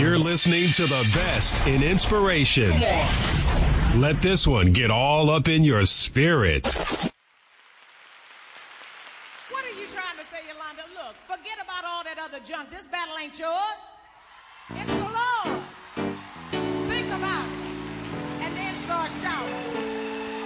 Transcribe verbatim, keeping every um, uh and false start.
You're listening to the best in inspiration. Let this one get all up in your spirit. What are you trying to say, Yolanda? Look, forget about all that other junk. This battle ain't yours.